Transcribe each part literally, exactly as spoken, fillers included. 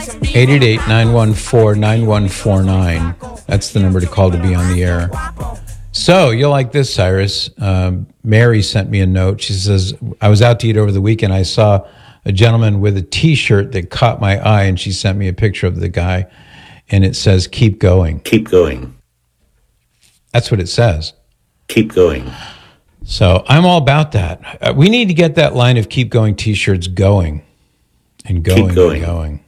eight eight eight, nine one four, nine one four nine. That's the number to call to be on the air. So you'll like this, Cyrus. Um, Mary sent me a note. She says, I was out to eat over the weekend. I saw a gentleman with a T-shirt that caught my eye, and she sent me a picture of the guy, and it says, keep going. Keep going. That's what it says. Keep going. So I'm all about that. Uh, we need to get that line of keep going T-shirts going and going, keep going. and going.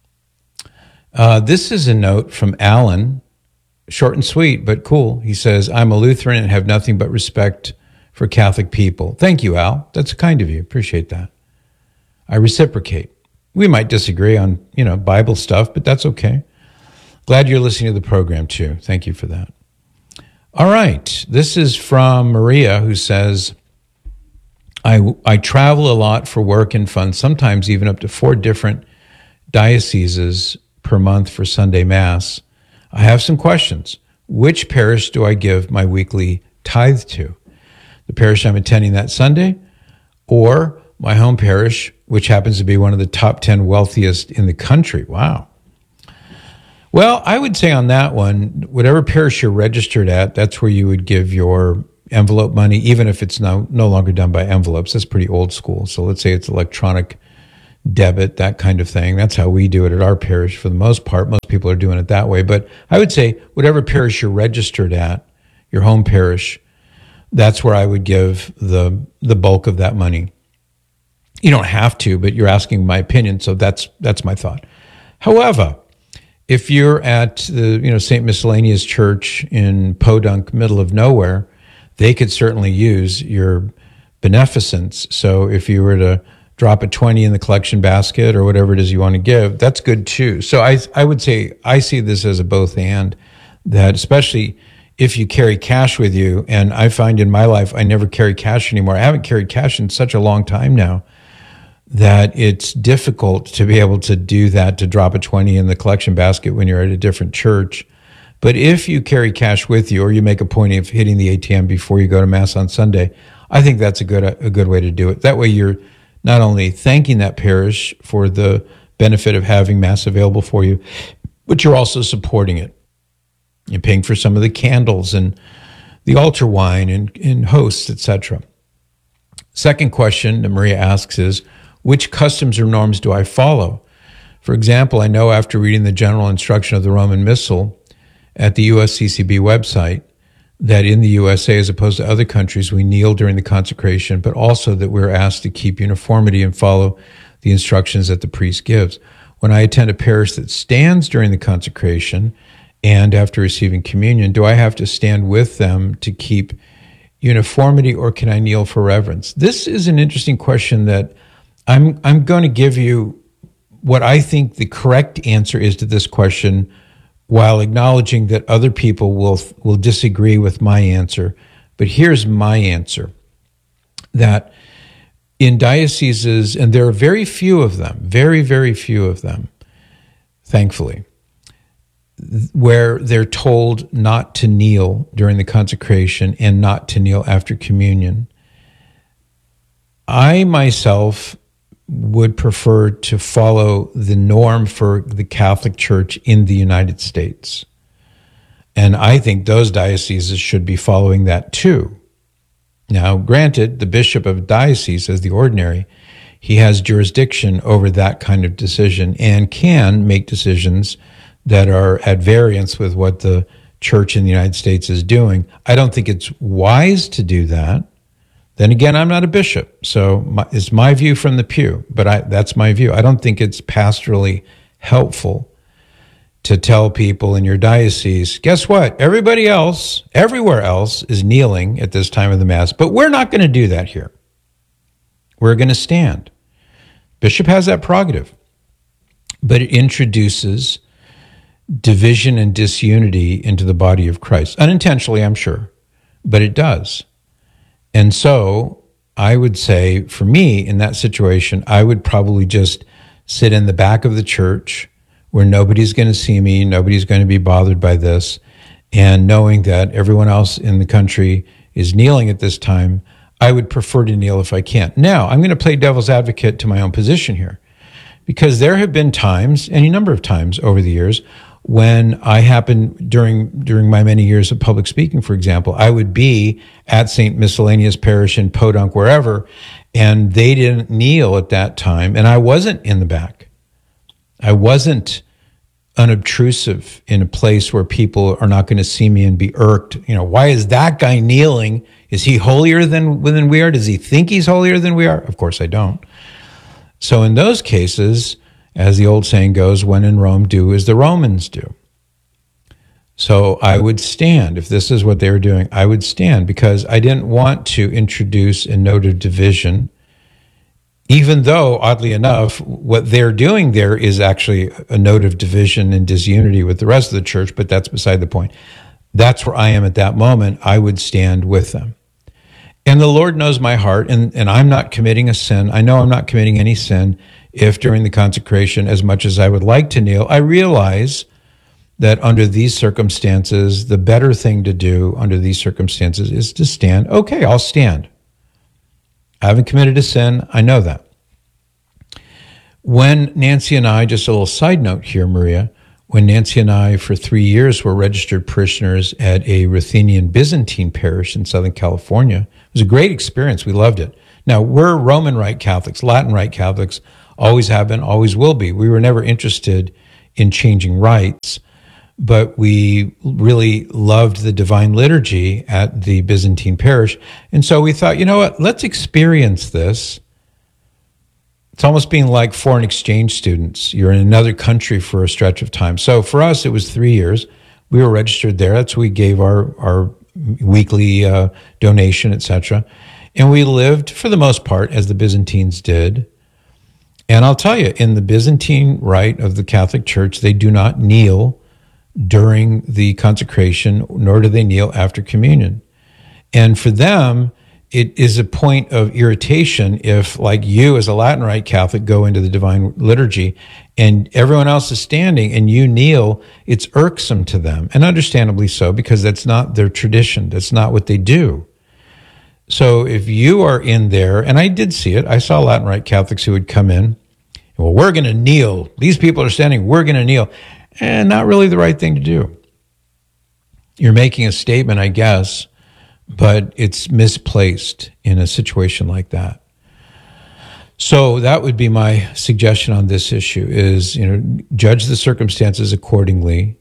Uh, this is a note from Alan, short and sweet, but cool. He says, I'm a Lutheran and have nothing but respect for Catholic people. Thank you, Al. That's kind of you. Appreciate that. I reciprocate. We might disagree on, you know, Bible stuff, but that's okay. Glad you're listening to the program too. Thank you for that. All right. This is from Maria, who says, I, I travel a lot for work and fun, sometimes even up to four different dioceses per month for Sunday Mass. I have some questions. Which parish do I give my weekly tithe to? The parish I'm attending that Sunday, or my home parish, which happens to be one of the top ten wealthiest in the country? Wow. Well, I would say on that one, whatever parish you're registered at, that's where you would give your envelope money, even if it's no, no longer done by envelopes. That's pretty old school. So let's say it's electronic debit, that kind of thing. That's how we do it at our parish for the most part. Most people are doing it that way. But I would say whatever parish you're registered at, your home parish, that's where I would give the the bulk of that money. You don't have to, but you're asking my opinion, so that's that's my thought. However, if you're at the you know Saint Miscellaneous Church in Podunk, middle of nowhere, they could certainly use your beneficence. So if you were to drop a twenty in the collection basket or whatever it is you want to give, that's good too. So I I would say I see this as a both and, that especially if you carry cash with you, and I find in my life I never carry cash anymore. I haven't carried cash in such a long time now that it's difficult to be able to do that, to drop a twenty in the collection basket when you're at a different church. But if you carry cash with you, or you make a point of hitting the A T M before you go to Mass on Sunday, I think that's a good a good way to do it. That way you're not only thanking that parish for the benefit of having Mass available for you, but you're also supporting it. You're paying for some of the candles and the altar wine and, and hosts, et cetera. Second question that Maria asks is, which customs or norms do I follow? For example, I know after reading the general instruction of the Roman Missal at the U S C C B website that in the U S A, as opposed to other countries, we kneel during the consecration, but also that we're asked to keep uniformity and follow the instructions that the priest gives. When I attend a parish that stands during the consecration and after receiving communion, do I have to stand with them to keep uniformity, or can I kneel for reverence? This is an interesting question that I'm I'm going to give you what I think the correct answer is to this question, while acknowledging that other people will will disagree with my answer. But here's my answer, that in dioceses, and there are very few of them, very, very few of them, thankfully, where they're told not to kneel during the consecration and not to kneel after communion. I myself would prefer to follow the norm for the Catholic Church in the United States. And I think those dioceses should be following that too. Now, granted, the bishop of a diocese, as the ordinary, he has jurisdiction over that kind of decision and can make decisions that are at variance with what the church in the United States is doing. I don't think it's wise to do that. Then again, I'm not a bishop, so my, it's my view from the pew, but I, that's my view. I don't think it's pastorally helpful to tell people in your diocese, guess what? Everybody else, everywhere else is kneeling at this time of the Mass, but we're not going to do that here. We're going to stand. Bishop has that prerogative, but it introduces division and disunity into the body of Christ. Unintentionally, I'm sure, but it does. And so I would say, for me, in that situation, I would probably just sit in the back of the church where nobody's going to see me, nobody's going to be bothered by this, and knowing that everyone else in the country is kneeling at this time, I would prefer to kneel if I can. Now, I'm going to play devil's advocate to my own position here, Because there have been times, any number of times over the years, when I happened during during my many years of public speaking, for example, I would be at Saint Miscellaneous Parish in Podunk, wherever, and they didn't kneel at that time, and I wasn't in the back. I wasn't unobtrusive in a place where people are not going to see me and be irked. You know, why is that guy kneeling? Is he holier than, than we are? Does he think he's holier than we are? Of course I don't. So in those cases, as the old saying goes, when in Rome, do as the Romans do. So I would stand. If this is what they were doing, I would stand, because I didn't want to introduce a note of division, even though, oddly enough, what they're doing there is actually a note of division and disunity with the rest of the church, but that's beside the point. That's where I am at that moment. I would stand with them. And the Lord knows my heart, and, and I'm not committing a sin. I know I'm not committing any sin if during the consecration, as much as I would like to kneel, I realize that under these circumstances, the better thing to do under these circumstances is to stand. Okay, I'll stand. I haven't committed a sin. I know that. When Nancy and I, just a little side note here, Maria, when Nancy and I for three years were registered parishioners at a Ruthenian Byzantine parish in Southern California, it was a great experience. We loved it. Now, we're Roman Rite Catholics, Latin Rite Catholics, always have been, always will be. We were never interested in changing rites, but we really loved the Divine Liturgy at the Byzantine parish. And so we thought, you know what, let's experience this. It's almost being like foreign exchange students. You're in another country for a stretch of time. So for us, it was three years. We were registered there. That's where we gave our, our weekly uh, donation, et cetera. And we lived, for the most part, as the Byzantines did. And I'll tell you, in the Byzantine rite of the Catholic Church, they do not kneel during the consecration, nor do they kneel after communion. And for them, it is a point of irritation if, like you as a Latin Rite Catholic, go into the Divine Liturgy and everyone else is standing and you kneel. It's irksome to them, and understandably so, because that's not their tradition. That's not what they do. So if you are in there, and I did see it, I saw Latin Rite Catholics who would come in, well, we're going to kneel. These people are standing, we're going to kneel. And not really the right thing to do. You're making a statement, I guess, but it's misplaced in a situation like that. So that would be my suggestion on this issue is, you know, judge the circumstances accordingly.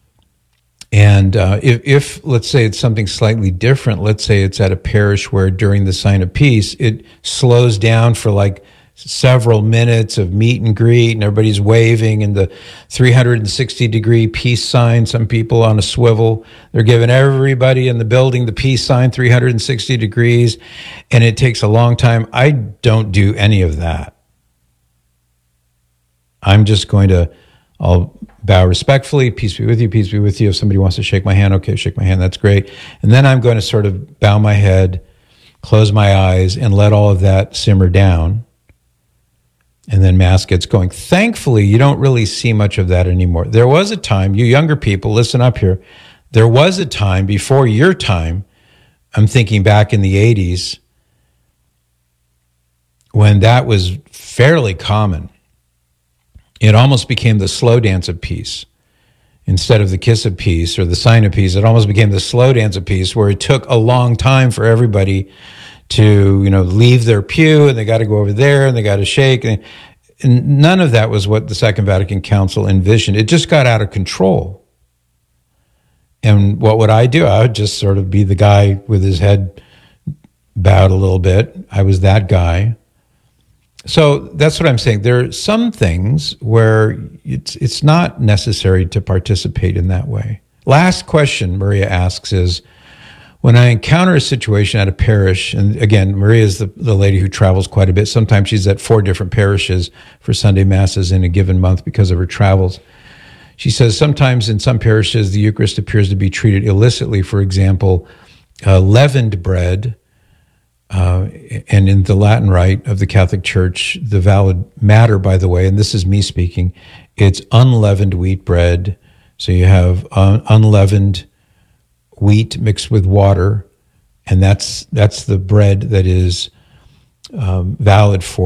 And uh, if, if, let's say it's something slightly different, let's say it's at a parish where during the sign of peace, it slows down for like several minutes of meet and greet and everybody's waving and the three hundred sixty degree peace sign, some people on a swivel, they're giving everybody in the building the peace sign three hundred sixty degrees, and it takes a long time. I don't do any of that. I'm just going to, I'll bow respectfully, peace be with you, peace be with you. If somebody wants to shake my hand, okay, shake my hand, that's great. And then I'm going to sort of bow my head, close my eyes, and let all of that simmer down. And then Mass gets going. Thankfully, you don't really see much of that anymore. There was a time, you younger people, listen up here. There was a time before your time, I'm thinking back in the eighties, when that was fairly common. It almost became the slow dance of peace. Instead of the kiss of peace or the sign of peace, it almost became the slow dance of peace, where it took a long time for everybody to, you know, leave their pew, and they got to go over there and they got to shake. And, and none of that was what the Second Vatican Council envisioned. It just got out of control. And what would I do? I would just sort of be the guy with his head bowed a little bit. I was that guy. So that's what I'm saying. There are some things where it's it's not necessary to participate in that way. Last question Maria asks is, when I encounter a situation at a parish, and again, Maria is the, the lady who travels quite a bit. Sometimes she's at four different parishes for Sunday Masses in a given month because of her travels. She says sometimes in some parishes, the Eucharist appears to be treated illicitly. For example, uh, leavened bread, uh, and in the Latin Rite of the Catholic Church, the valid matter, by the way, and this is me speaking, it's unleavened wheat bread. So you have un- unleavened wheat mixed with water, and that's that's the bread that is um, valid for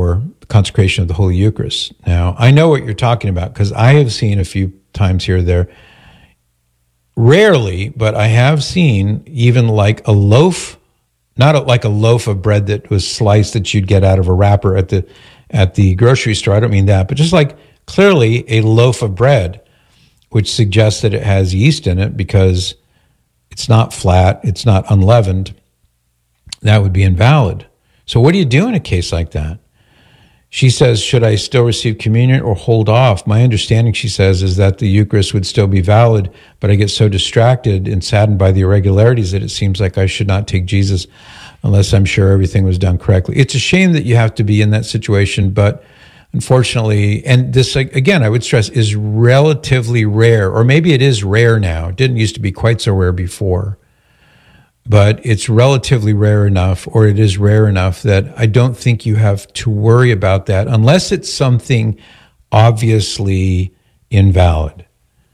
consecration of the Holy Eucharist. Now, I know what you're talking about because I have seen a few times here or there, rarely, but I have seen even like a loaf, not a, like a loaf of bread that was sliced that you'd get out of a wrapper at the at the grocery store. I don't mean that, but just like clearly a loaf of bread, which suggests that it has yeast in it because it's not flat, it's not unleavened. That would be invalid. So what do you do in a case like that? She says, should I still receive communion or hold off? My understanding, she says, is that the Eucharist would still be valid, but I get so distracted and saddened by the irregularities that it seems like I should not take Jesus unless I'm sure everything was done correctly. It's a shame that you have to be in that situation, but unfortunately, and this, again, I would stress, is relatively rare, or maybe it is rare now. It didn't used to be quite so rare before. But it's relatively rare enough, or it is rare enough that I don't think you have to worry about that unless it's something obviously invalid.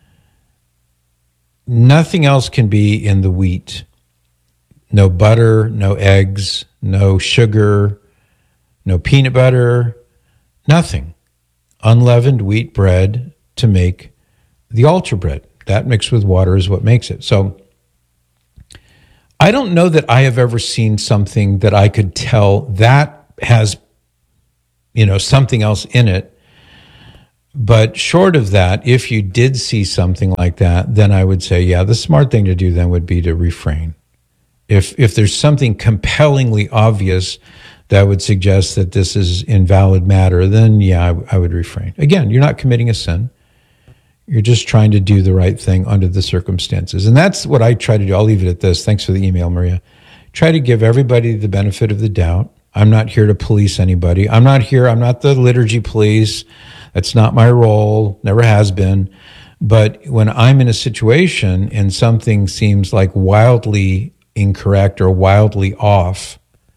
Nothing else can be in the wheat. No butter, no eggs, no sugar, no peanut butter, nothing. Unleavened wheat bread to make the altar bread. That mixed with water is what makes it. So I don't know that I have ever seen something that I could tell that has, you know, something else in it. But short of that, if you did see something like that, then I would say, yeah, the smart thing to do then would be to refrain. If if there's something compellingly obvious that would suggest that this is invalid matter, then yeah, I, I would refrain. Again, you're not committing a sin. You're just trying to do the right thing under the circumstances. And that's what I try to do. I'll leave it at this. Thanks for the email, Maria. Try to give everybody the benefit of the doubt. I'm not here to police anybody. I'm not here. I'm not the liturgy police. That's not my role. Never has been. But when I'm in a situation and something seems like wildly incorrect or wildly off,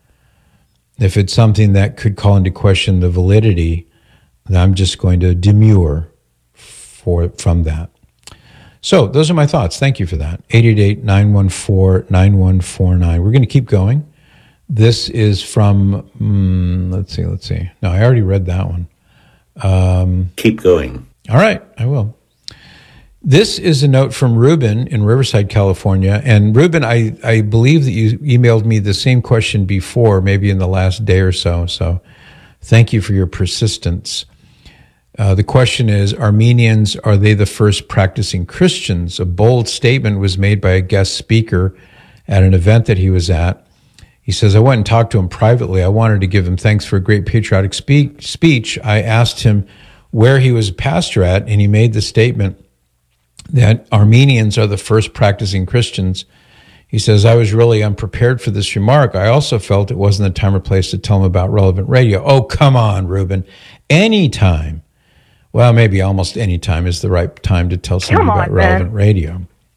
if it's something that could call into question the validity, then I'm just going to demur for from that. So those are my thoughts. Thank you for that. eight eight eight, nine one four, nine one four nine. We're going to keep going. This is from, um, let's see, let's see. No, I already read that one. Um, keep going. All right, I will. This is a note from Ruben in Riverside, California. And Ruben, I, I believe that you emailed me the same question before, maybe in the last day or so. So thank you for your persistence. Uh, the question is, Armenians, are they the first practicing Christians? A bold statement was made by a guest speaker at an event that he was at. He says, I went and talked to him privately. I wanted to give him thanks for a great patriotic speak, speech. I asked him where he was a pastor at, and he made the statement that Armenians are the first practicing Christians. He says, I was really unprepared for this remark. I also felt it wasn't the time or place to tell him about relevant radio. Oh, come on, Ruben. Anytime. Well, maybe almost any time is the right time to tell someone about relevant radio.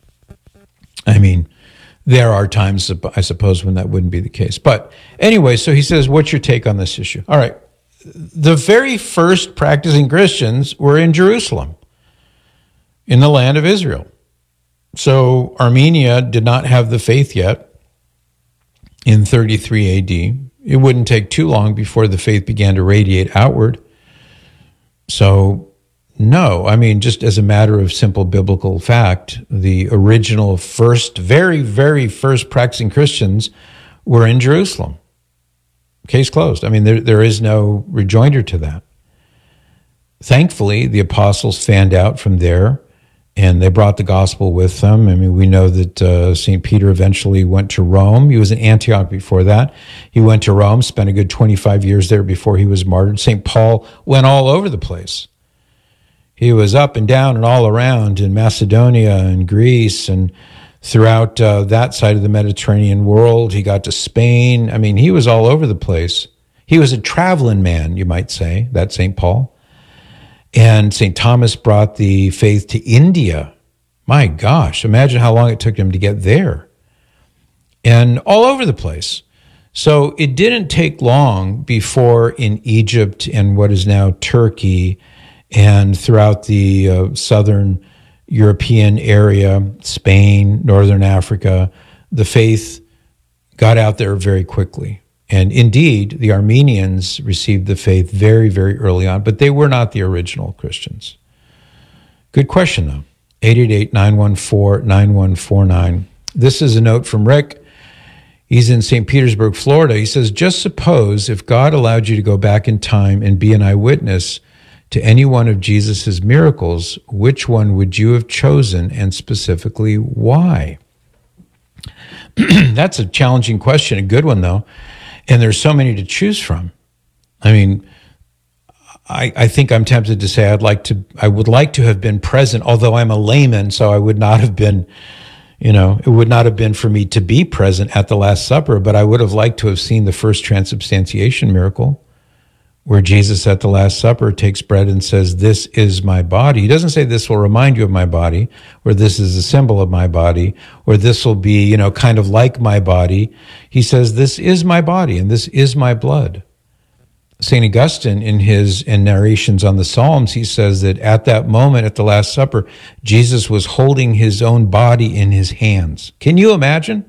I mean, there are times, I suppose, when that wouldn't be the case. But anyway, so he says, what's your take on this issue? All right. The very first practicing Christians were in Jerusalem, in the land of Israel. So Armenia did not have the faith yet in thirty-three A D. It wouldn't take too long before the faith began to radiate outward. So, no, I mean, just as a matter of simple biblical fact, the original first, very, very first practicing Christians were in Jerusalem. Case closed. I mean, there there is no rejoinder to that. Thankfully, the apostles fanned out from there, and they brought the gospel with them. I mean, we know that uh, Saint Peter eventually went to Rome. He was in Antioch before that. He went to Rome, spent a good twenty-five years there before he was martyred. Saint Paul went all over the place. He was up and down and all around in Macedonia and Greece and throughout uh, that side of the Mediterranean world. He got to Spain. I mean, he was all over the place. He was a traveling man, you might say, that Saint Paul. And Saint Thomas brought the faith to India. My gosh, imagine how long it took him to get there. And all over the place. So it didn't take long before in Egypt and what is now Turkey and throughout the uh, southern European area, Spain, Northern Africa, the faith got out there very quickly. And indeed, the Armenians received the faith very, very early on, but they were not the original Christians. Good question, though. eight eight eight, nine one four, nine one four nine. This is a note from Rick. He's in Saint Petersburg, Florida. He says, just suppose if God allowed you to go back in time and be an eyewitness to any one of Jesus's miracles, which one would you have chosen, and specifically why? That's a challenging question, a good one, though. And there's so many to choose from. I mean, I, I think I'm tempted to say I'd like to, I would like to have been present, although I'm a layman, so I would not have been, you know, it would not have been for me to be present at the Last Supper, but I would have liked to have seen the first transubstantiation miracle, where Jesus at the Last Supper takes bread and says, this is my body. He doesn't say this will remind you of my body, or this is a symbol of my body, or this will be, you know, kind of like my body. He says, this is my body and this is my blood. Saint Augustine, in his in narrations on the Psalms, he says that at that moment at the Last Supper, Jesus was holding his own body in his hands. Can you imagine?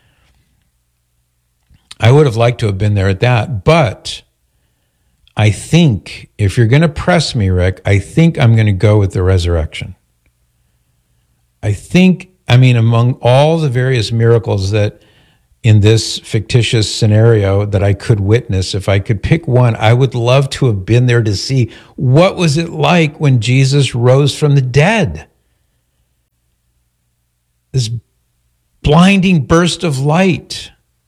I would have liked to have been there at that, but I think, if you're going to press me, Rick, I think I'm going to go with the resurrection. I think, I mean, among all the various miracles that in this fictitious scenario that I could witness, if I could pick one, I would love to have been there to see what was it like when Jesus rose from the dead. This blinding burst of light.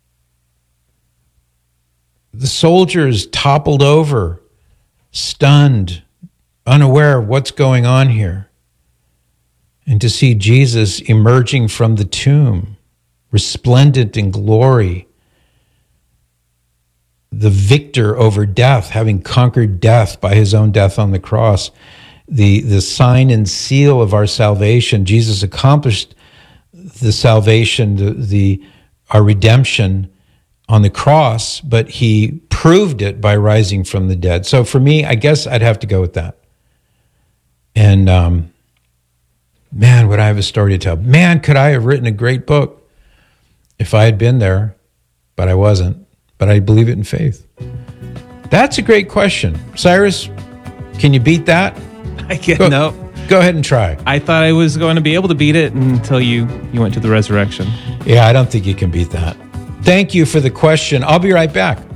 The soldiers toppled over, stunned, unaware of what's going on here. And to see Jesus emerging from the tomb, resplendent in glory, the victor over death, having conquered death by his own death on the cross, the, the sign and seal of our salvation. Jesus accomplished the salvation, the, the our redemption on the cross, but he proved it by rising from the dead. So for me, I guess I'd have to go with that. And um, man, would I have a story to tell. Man, could I have written a great book if I had been there, but I wasn't. But I believe it in faith. That's a great question. Cyrus, can you beat that? I get go, no. Go ahead and try. I thought I was going to be able to beat it until you, you went to the resurrection. Yeah, I don't think you can beat that. Thank you for the question. I'll be right back.